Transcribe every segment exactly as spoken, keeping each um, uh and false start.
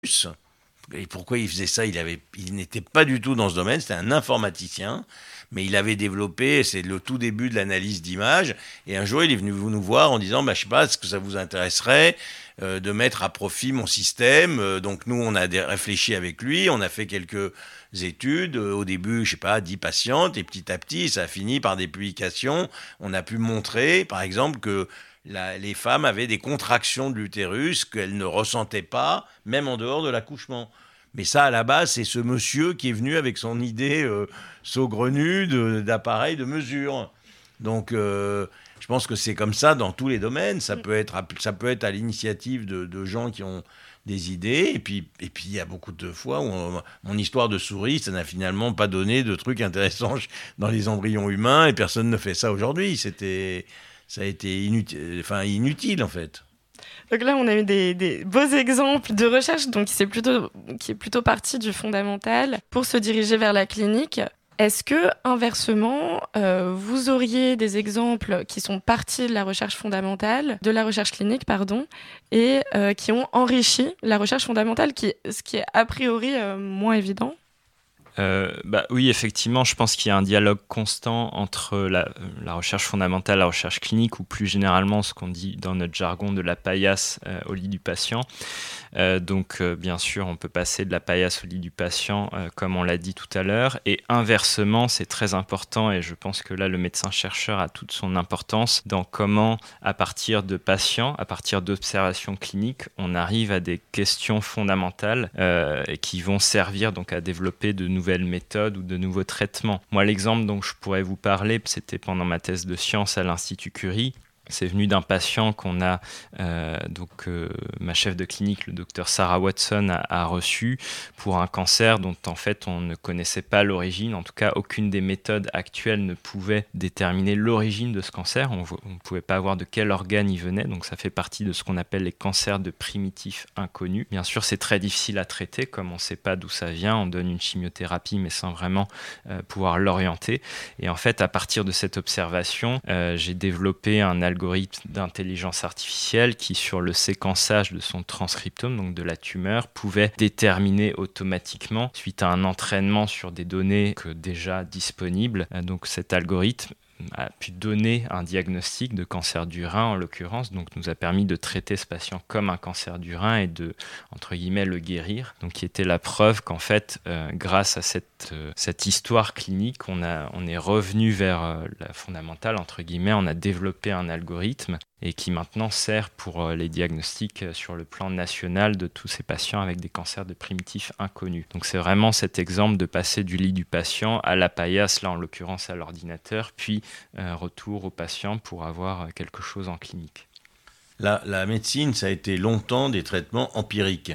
Et pourquoi il faisait ça? Il avait, il n'était pas du tout dans ce domaine, c'était un informaticien, mais il avait développé, c'est le tout début de l'analyse d'images, et un jour il est venu nous voir en disant, bah, je sais pas, est-ce que ça vous intéresserait euh, de mettre à profit mon système? Euh, donc nous, on a des- réfléchi avec lui, on a fait quelques études, euh, au début, je sais pas, dix patientes, et petit à petit, ça a fini par des publications. On a pu montrer, par exemple, que la- les femmes avaient des contractions de l'utérus qu'elles ne ressentaient pas, même en dehors de l'accouchement. Mais ça, à la base, c'est ce monsieur qui est venu avec son idée euh, saugrenue de- d'appareil de mesure. Donc, euh, je pense que c'est comme ça dans tous les domaines. Ça peut être, à- ça peut être à l'initiative de, de gens qui ont des idées. Et puis, et puis, il y a beaucoup de fois où on- mon histoire de souris, ça n'a finalement pas donné de trucs intéressants dans les embryons humains. Et personne ne fait ça aujourd'hui. C'était, ça a été inutile, enfin, inutile en fait. Donc là, on a eu des, des beaux exemples de recherche, donc qui, c'est plutôt, qui est plutôt partie du fondamental pour se diriger vers la clinique. Est-ce que, inversement, euh, vous auriez des exemples qui sont partis de la recherche fondamentale, de la recherche clinique, pardon, et euh, qui ont enrichi la recherche fondamentale, qui, ce qui est a priori euh, moins évident? Euh, bah oui, effectivement, je pense qu'il y a un dialogue constant entre la, la recherche fondamentale, la recherche clinique, ou plus généralement ce qu'on dit dans notre jargon de la paillasse euh, au lit du patient. Euh, donc, euh, bien sûr, on peut passer de la paillasse au lit du patient, euh, comme on l'a dit tout à l'heure. Et inversement, c'est très important, et je pense que là, le médecin-chercheur a toute son importance dans comment, à partir de patients, à partir d'observations cliniques, on arrive à des questions fondamentales euh, qui vont servir donc à développer de nouvelles méthodes ou de nouveaux traitements. Moi, l'exemple dont je pourrais vous parler, c'était pendant ma thèse de sciences à l'Institut Curie. C'est venu d'un patient qu'on a, euh, donc euh, ma chef de clinique, le docteur Sarah Watson, a, a reçu pour un cancer dont en fait on ne connaissait pas l'origine. En tout cas, aucune des méthodes actuelles ne pouvait déterminer l'origine de ce cancer. On ne pouvait pas voir de quel organe il venait. Donc ça fait partie de ce qu'on appelle les cancers de primitifs inconnus. Bien sûr, c'est très difficile à traiter, comme on ne sait pas d'où ça vient. On donne une chimiothérapie, mais sans vraiment euh, pouvoir l'orienter. Et en fait, à partir de cette observation, euh, j'ai développé un algorithme d'intelligence artificielle qui, sur le séquençage de son transcriptome, donc de la tumeur, pouvait déterminer automatiquement, suite à un entraînement sur des données que déjà disponibles, donc cet algorithme a pu donner un diagnostic de cancer du rein en l'occurrence, donc nous a permis de traiter ce patient comme un cancer du rein et de, entre guillemets, le guérir, donc qui était la preuve qu'en fait, euh, grâce à cette, euh, cette histoire clinique, on, a, on est revenu vers euh, la fondamentale, entre guillemets, on a développé un algorithme et qui maintenant sert pour euh, les diagnostics euh, sur le plan national de tous ces patients avec des cancers de primitifs inconnus. Donc c'est vraiment cet exemple de passer du lit du patient à la paillasse, là en l'occurrence à l'ordinateur, puis euh, retour au patient pour avoir quelque chose en clinique. La, la médecine, ça a été longtemps des traitements empiriques.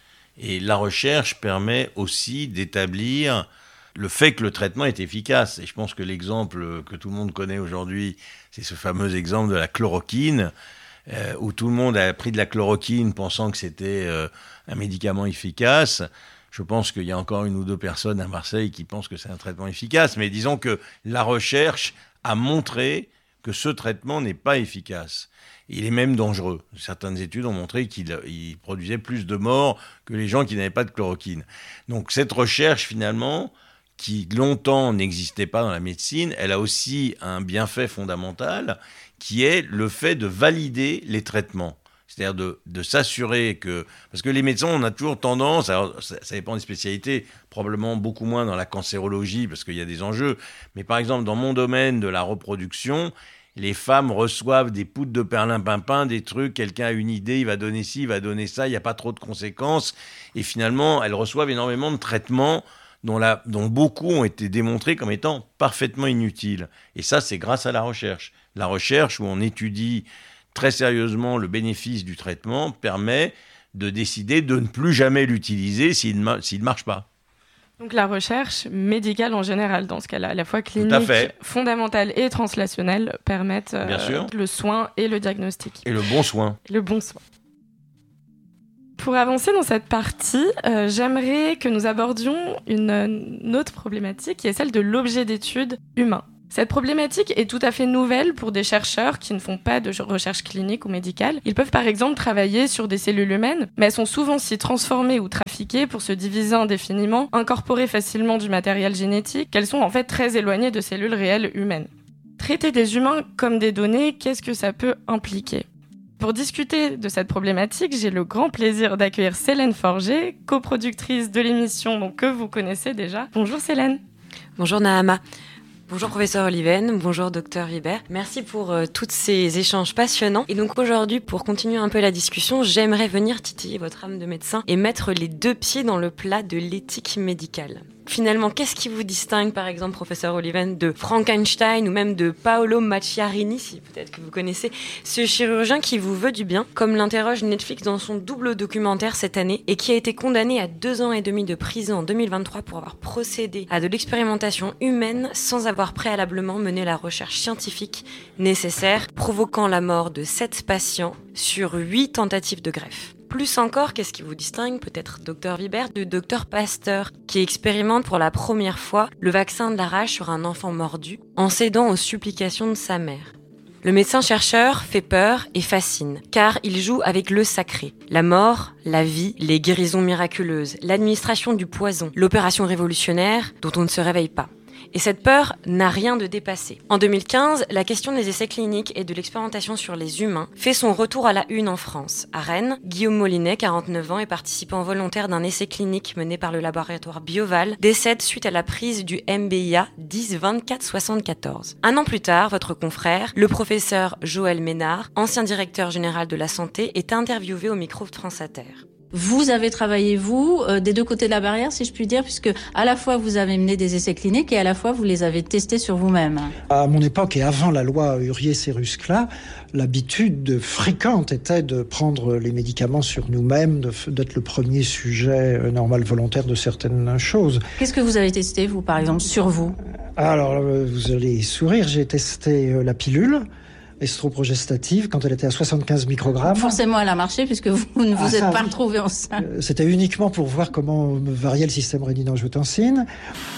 Et la recherche permet aussi d'établir le fait que le traitement est efficace. Et je pense que l'exemple que tout le monde connaît aujourd'hui, c'est ce fameux exemple de la chloroquine, euh, où tout le monde a pris de la chloroquine pensant que c'était euh, un médicament efficace. Je pense qu'il y a encore une ou deux personnes à Marseille qui pensent que c'est un traitement efficace, mais disons que la recherche a montré que ce traitement n'est pas efficace. Il est même dangereux. Certaines études ont montré qu'il il produisait plus de morts que les gens qui n'avaient pas de chloroquine. Donc cette recherche, finalement, qui longtemps n'existait pas dans la médecine, elle a aussi un bienfait fondamental qui est le fait de valider les traitements. C'est-à-dire de, de s'assurer que... Parce que les médecins, on a toujours tendance, alors ça, ça dépend des spécialités, probablement beaucoup moins dans la cancérologie, parce qu'il y a des enjeux, mais par exemple dans mon domaine de la reproduction, les femmes reçoivent des poudres de perlimpinpin, des trucs, quelqu'un a une idée, il va donner ci, il va donner ça, il n'y a pas trop de conséquences, et finalement, elles reçoivent énormément de traitements dont, la, dont beaucoup ont été démontrés comme étant parfaitement inutiles. Et ça, c'est grâce à la recherche. La recherche où on étudie très sérieusement le bénéfice du traitement permet de décider de ne plus jamais l'utiliser s'il ne, s'il ne marche pas. Donc la recherche médicale en général, dans ce cas-là, à la fois clinique, fondamentale et translationnelle, permettent euh, le soin et le diagnostic. Et le bon soin. Et le bon soin. Pour avancer dans cette partie, euh, j'aimerais que nous abordions une, une autre problématique qui est celle de l'objet d'étude humain. Cette problématique est tout à fait nouvelle pour des chercheurs qui ne font pas de recherche clinique ou médicale. Ils peuvent par exemple travailler sur des cellules humaines, mais elles sont souvent si transformées ou trafiquées pour se diviser indéfiniment, incorporer facilement du matériel génétique, qu'elles sont en fait très éloignées de cellules réelles humaines. Traiter des humains comme des données, qu'est-ce que ça peut impliquer ? Pour discuter de cette problématique, j'ai le grand plaisir d'accueillir Célène Forget, coproductrice de l'émission donc, que vous connaissez déjà. Bonjour Célène. Bonjour Nahama. Bonjour professeur Oliven, bonjour docteur Vibert. Merci pour euh, tous ces échanges passionnants. Et donc aujourd'hui, pour continuer un peu la discussion, j'aimerais venir titiller votre âme de médecin et mettre les deux pieds dans le plat de l'éthique médicale. Finalement, qu'est-ce qui vous distingue, par exemple, professeur Oliven, de Frankenstein ou même de Paolo Macchiarini, si peut-être que vous connaissez, ce chirurgien qui vous veut du bien, comme l'interroge Netflix dans son double documentaire cette année, et qui a été condamné à deux ans et demi de prison en deux mille vingt-trois pour avoir procédé à de l'expérimentation humaine sans avoir préalablement mené la recherche scientifique nécessaire, provoquant la mort de sept patients sur huit tentatives de greffe. Plus encore, qu'est-ce qui vous distingue, peut-être docteur Vibert, du docteur Pasteur, qui expérimente pour la première fois le vaccin de la rage sur un enfant mordu, en cédant aux supplications de sa mère. Le médecin-chercheur fait peur et fascine, car il joue avec le sacré. La mort, la vie, les guérisons miraculeuses, l'administration du poison, l'opération révolutionnaire dont on ne se réveille pas. Et cette peur n'a rien de dépassé. En deux mille quinze, la question des essais cliniques et de l'expérimentation sur les humains fait son retour à la une en France. À Rennes, Guillaume Molinet, quarante-neuf ans, et participant volontaire d'un essai clinique mené par le laboratoire Bioval, décède suite à la prise du M B I A dix vingt-quatre soixante-quatorze. Un an plus tard, votre confrère, le professeur Joël Ménard, ancien directeur général de la santé, est interviewé au micro de France Inter. Vous avez travaillé, vous, euh, des deux côtés de la barrière, si je puis dire, puisque à la fois vous avez mené des essais cliniques et à la fois vous les avez testés sur vous-même. À mon époque et avant la loi Hurier-Seruskla, l'habitude fréquente était de prendre les médicaments sur nous-mêmes, de, d'être le premier sujet normal volontaire de certaines choses. Qu'est-ce que vous avez testé, vous, par exemple, sur vous ? Alors, vous allez sourire, j'ai testé la pilule estroprogestative quand elle était à soixante-quinze microgrammes. Forcément, elle a marché puisque vous ne vous ah, êtes ça, pas retrouvé enceinte. C'était uniquement pour voir comment variait le système rénine-angiotensine.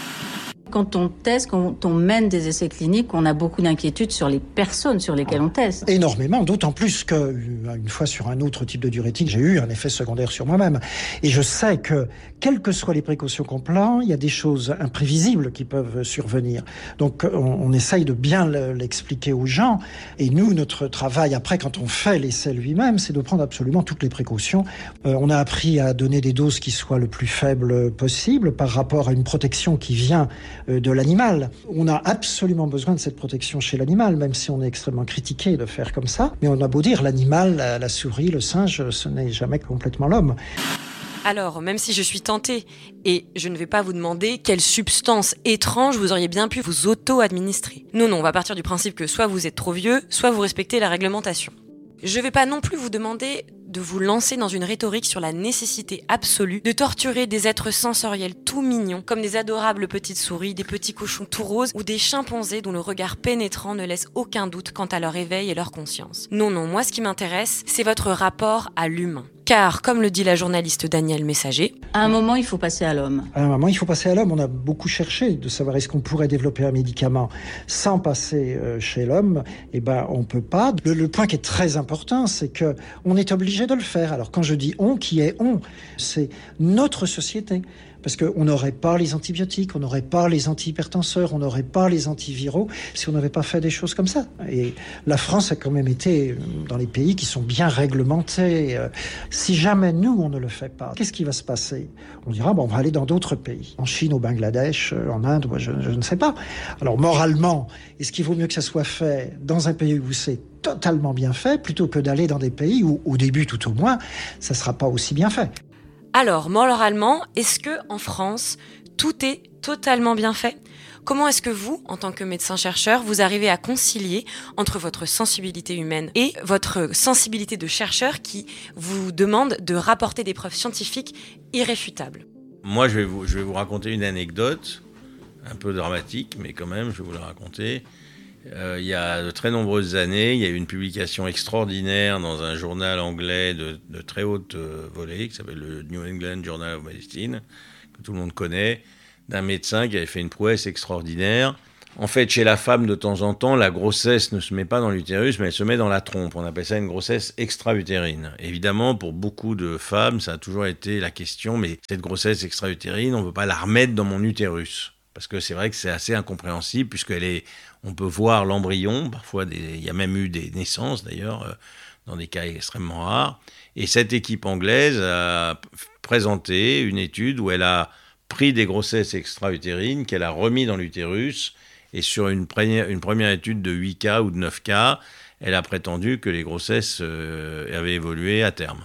Quand on teste, quand on mène des essais cliniques, on a beaucoup d'inquiétudes sur les personnes sur lesquelles on teste. Énormément, d'autant plus qu'une fois sur un autre type de diurétique, j'ai eu un effet secondaire sur moi-même. Et je sais que, quelles que soient les précautions qu'on prend, il y a des choses imprévisibles qui peuvent survenir. Donc on, on essaye de bien l'expliquer aux gens. Et nous, notre travail, après, quand on fait l'essai lui-même, c'est de prendre absolument toutes les précautions. Euh, on a appris à donner des doses qui soient le plus faibles possible par rapport à une protection qui vient de l'animal. On a absolument besoin de cette protection chez l'animal, même si on est extrêmement critiqué de faire comme ça. Mais on a beau dire, l'animal, la, la souris, le singe, ce n'est jamais complètement l'homme. Alors, même si je suis tentée, et je ne vais pas vous demander quelle substance étrange vous auriez bien pu vous auto-administrer. Non, non, on va partir du principe que soit vous êtes trop vieux, soit vous respectez la réglementation. Je ne vais pas non plus vous demander de vous lancer dans une rhétorique sur la nécessité absolue de torturer des êtres sensoriels tout mignons, comme des adorables petites souris, des petits cochons tout roses ou des chimpanzés dont le regard pénétrant ne laisse aucun doute quant à leur éveil et leur conscience. Non, non, moi ce qui m'intéresse, c'est votre rapport à l'humain. Car, comme le dit la journaliste Danielle Messager... À un moment, il faut passer à l'homme. À un moment, il faut passer à l'homme. On a beaucoup cherché de savoir est-ce qu'on pourrait développer un médicament sans passer chez l'homme. Eh ben, on peut pas. Le, le point qui est très important, c'est que on est obligé de le faire. Alors, quand je dis on, qui est on? C'est notre société. Parce qu'on n'aurait pas les antibiotiques, on n'aurait pas les antihypertenseurs, on n'aurait pas les antiviraux si on n'avait pas fait des choses comme ça. Et la France a quand même été dans les pays qui sont bien réglementés. Si jamais nous, on ne le fait pas, qu'est-ce qui va se passer? On dira, bon, on va aller dans d'autres pays. En Chine, au Bangladesh, en Inde, moi, je, je ne sais pas. Alors, moralement, est-ce qu'il vaut mieux que ça soit fait dans un pays où c'est totalement bien fait, plutôt que d'aller dans des pays où, au début, tout au moins, ça ne sera pas aussi bien fait? Alors, moralement, est-ce que en France, tout est totalement bien fait? Comment est-ce que vous, en tant que médecin-chercheur, vous arrivez à concilier entre votre sensibilité humaine et votre sensibilité de chercheur qui vous demande de rapporter des preuves scientifiques irréfutables? Moi, je vais vous, je vais vous raconter une anecdote, un peu dramatique, mais quand même, je vais vous la raconter. Euh, il y a de très nombreuses années, il y a eu une publication extraordinaire dans un journal anglais de, de très haute euh, volée, qui s'appelle le New England Journal of Medicine, que tout le monde connaît, d'un médecin qui avait fait une prouesse extraordinaire En fait, chez la femme, de temps en temps, la grossesse ne se met pas dans l'utérus, mais elle se met dans la trompe. On appelle ça une grossesse extra-utérine. Évidemment, pour beaucoup de femmes, ça a toujours été la question, mais cette grossesse extra-utérine, on ne veut pas la remettre dans mon utérus. Parce que c'est vrai que c'est assez incompréhensible, puisqu'elle est, on peut voir l'embryon, parfois des, il y a même eu des naissances d'ailleurs, euh, dans des cas extrêmement rares. Et cette équipe anglaise a présenté une étude où elle a pris des grossesses extra-utérines qu'elle a remis dans l'utérus. Et sur une première, une première étude de huit cas ou de neuf cas, elle a prétendu que les grossesses euh, avaient évolué à terme.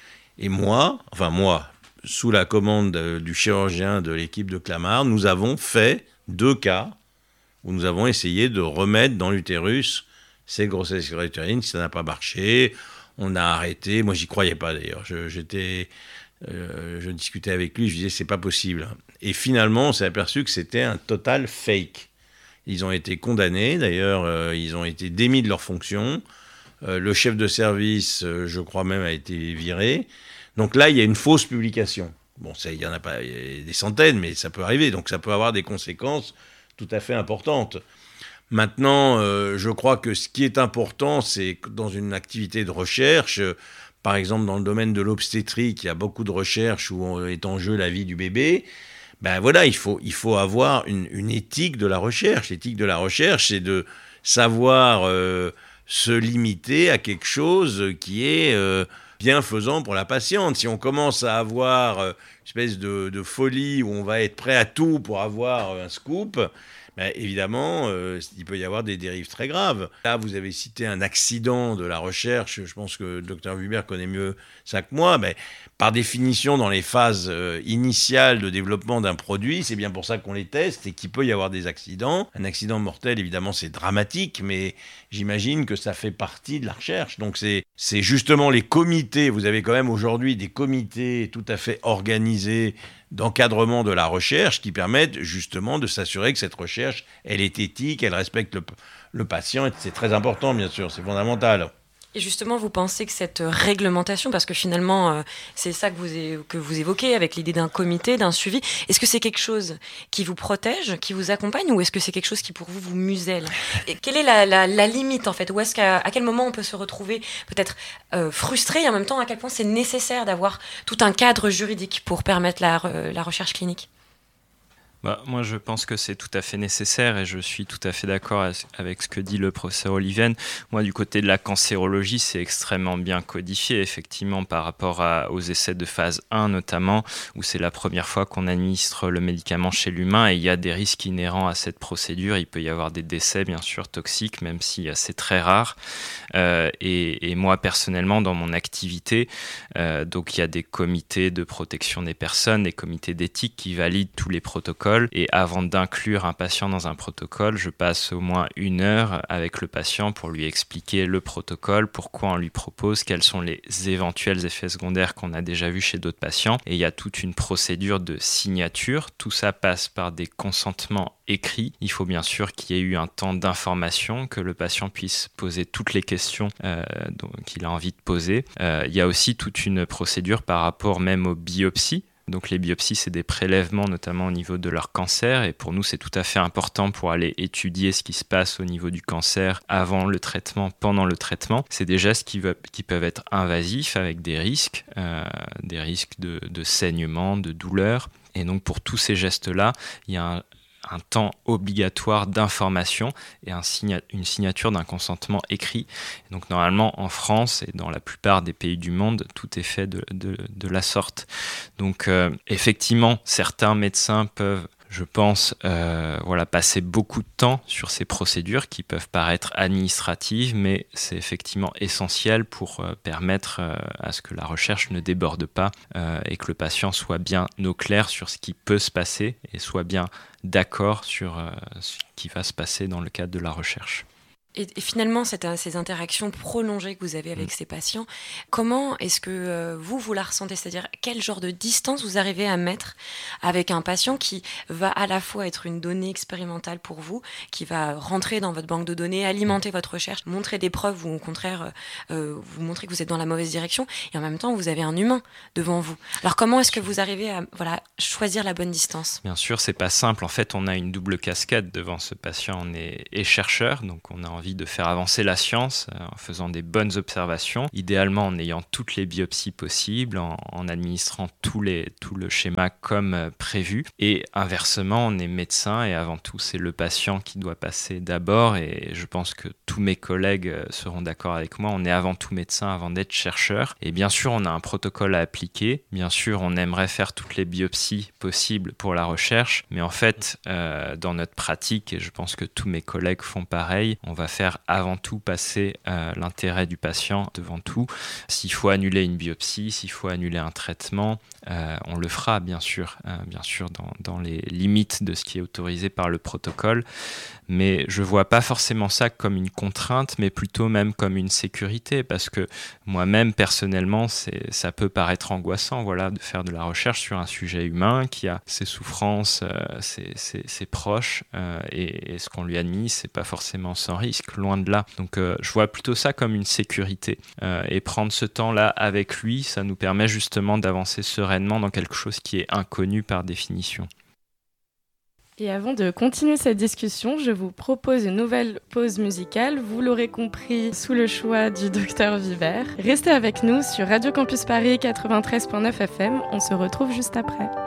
Et moi, enfin moi, sous la commande de, du chirurgien de l'équipe de Clamart, nous avons fait deux cas où nous avons essayé de remettre dans l'utérus ces grossesses extra-utérines. Ça n'a pas marché, on a arrêté. Moi, j'y croyais pas d'ailleurs. Je, j'étais, euh, je discutais avec lui, je disais c'est pas possible. Et finalement, on s'est aperçu que c'était un total fake. Ils ont été condamnés, d'ailleurs, euh, ils ont été démis de leurs fonctions. Euh, le chef de service, euh, je crois même, a été viré. Donc là, il y a une fausse publication. Bon, il y en a pas il y a des centaines, mais ça peut arriver. Donc ça peut avoir des conséquences tout à fait importantes. Maintenant, euh, je crois que ce qui est important, c'est que dans une activité de recherche, euh, par exemple dans le domaine de l'obstétrique, il y a beaucoup de recherches où est en jeu la vie du bébé. Ben voilà, il faut, il faut avoir une, une éthique de la recherche. L'éthique de la recherche, c'est de savoir euh, se limiter à quelque chose qui est euh, bienfaisant pour la patiente. Si on commence à avoir euh, une espèce de, de folie où on va être prêt à tout pour avoir un scoop, ben évidemment, euh, il peut y avoir des dérives très graves. Là, vous avez cité un accident de la recherche. Je pense que le docteur Hubert connaît mieux ça que moi. Mais par définition, dans les phases euh, initiales de développement d'un produit, c'est bien pour ça qu'on les teste et qu'il peut y avoir des accidents. Un accident mortel, évidemment, c'est dramatique, mais j'imagine que ça fait partie de la recherche. Donc, c'est, c'est justement les comités. Vous avez quand même aujourd'hui des comités tout à fait organisés d'encadrement de la recherche qui permettent justement de s'assurer que cette recherche, elle est éthique, elle respecte le, le patient. Et c'est très important, bien sûr, c'est fondamental. Et justement, vous pensez que cette réglementation, parce que finalement, euh, c'est ça que vous, é- que vous évoquez avec l'idée d'un comité, d'un suivi, est-ce que c'est quelque chose qui vous protège, qui vous accompagne, ou est-ce que c'est quelque chose qui, pour vous, vous muselle ? Et quelle est la, la, la limite, en fait ? Ou est-ce qu'à à quel moment on peut se retrouver peut-être euh, frustré, et en même temps, à quel point c'est nécessaire d'avoir tout un cadre juridique pour permettre la, re- la recherche clinique ? Bah, moi, je pense que c'est tout à fait nécessaire et je suis tout à fait d'accord avec ce que dit le professeur Oliven. Moi, du côté de la cancérologie, c'est extrêmement bien codifié, effectivement, par rapport à, aux essais de phase un, notamment, où c'est la première fois qu'on administre le médicament chez l'humain et il y a des risques inhérents à cette procédure. Il peut y avoir des décès, bien sûr, toxiques, même si c'est très rare. Euh, et, et moi, personnellement, dans mon activité, euh, donc il y a des comités de protection des personnes, des comités d'éthique qui valident tous les protocoles. Et avant d'inclure un patient dans un protocole, je passe au moins une heure avec le patient pour lui expliquer le protocole, pourquoi on lui propose, quels sont les éventuels effets secondaires qu'on a déjà vus chez d'autres patients. Et il y a toute une procédure de signature. Tout ça passe par des consentements écrits. Il faut bien sûr qu'il y ait eu un temps d'information, que le patient puisse poser toutes les questions euh, dont, qu'il a envie de poser. Euh, il y a aussi toute une procédure par rapport même aux biopsies. Donc les biopsies, c'est des prélèvements, notamment au niveau de leur cancer. Et pour nous, c'est tout à fait important pour aller étudier ce qui se passe au niveau du cancer avant le traitement, pendant le traitement. C'est des gestes qui, va, qui peuvent être invasifs avec des risques, euh, des risques de, de saignement, de douleur. Et donc pour tous ces gestes-là, il y a un un temps obligatoire d'information et un signa- une signature d'un consentement écrit. Et donc normalement en France et dans la plupart des pays du monde, tout est fait de, de, de la sorte. Donc euh, effectivement, certains médecins peuvent, je pense, euh, voilà, passer beaucoup de temps sur ces procédures qui peuvent paraître administratives, mais c'est effectivement essentiel pour euh, permettre euh, à ce que la recherche ne déborde pas euh, et que le patient soit bien au clair sur ce qui peut se passer et soit bien d'accord sur euh, ce qui va se passer dans le cadre de la recherche. Et, et finalement, cette, ces interactions prolongées que vous avez avec mmh. ces patients, comment est-ce que euh, vous, vous la ressentez ? C'est-à-dire, quel genre de distance vous arrivez à mettre avec un patient qui va à la fois être une donnée expérimentale pour vous, qui va rentrer dans votre banque de données, alimenter votre recherche, montrer des preuves ou au contraire, euh, vous montrer que vous êtes dans la mauvaise direction, et en même temps, vous avez un humain devant vous. Alors, comment est-ce que vous arrivez à voilà, choisir la bonne distance ? Bien sûr, c'est pas simple. En fait, on a une double casquette devant ce patient. On est et chercheur, donc on a envie de faire avancer la science euh, en faisant des bonnes observations, idéalement en ayant toutes les biopsies possibles, en, en administrant tous les, tout le schéma comme euh, prévu. Et inversement, on est médecin et avant tout, c'est le patient qui doit passer d'abord. Et je pense que tous mes collègues euh, seront d'accord avec moi. On est avant tout médecin avant d'être chercheur. Et bien sûr, on a un protocole à appliquer. Bien sûr, on aimerait faire toutes les biopsies possibles pour la recherche. Mais en fait, euh, dans notre pratique, et je pense que tous mes collègues font pareil, on va faire avant tout passer euh, l'intérêt du patient devant tout. S'il faut annuler une biopsie, s'il faut annuler un traitement, euh, on le fera bien sûr, euh, bien sûr dans, dans les limites de ce qui est autorisé par le protocole. Mais je ne vois pas forcément ça comme une contrainte, mais plutôt même comme une sécurité, parce que moi-même, personnellement, c'est, ça peut paraître angoissant voilà, de faire de la recherche sur un sujet humain qui a ses souffrances, euh, ses, ses, ses proches, euh, et, et ce qu'on lui administre, ce n'est pas forcément sans risque, loin de là. Donc euh, je vois plutôt ça comme une sécurité. Euh, et prendre ce temps-là avec lui, ça nous permet justement d'avancer sereinement dans quelque chose qui est inconnu par définition. Et avant de continuer cette discussion, je vous propose une nouvelle pause musicale. Vous l'aurez compris, sous le choix du docteur Vibert. Restez avec nous sur Radio Campus Paris quatre-vingt-treize neuf F M. On se retrouve juste après.